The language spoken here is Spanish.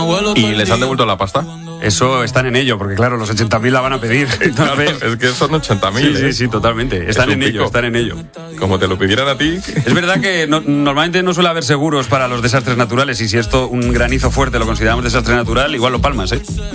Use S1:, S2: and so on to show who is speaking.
S1: ¿Y les han devuelto la pasta?
S2: Eso están en ello, porque claro, los 80.000 la van a pedir. Entonces,
S1: Claro, es que son 80.000.
S2: sí, totalmente. Están en ello.
S1: Como te lo pidieran a ti.
S2: Es verdad que normalmente no suele haber seguros para los desastres naturales, y si esto, un granizo fuerte, lo consideramos desastre natural, igual lo palmas, ¿eh?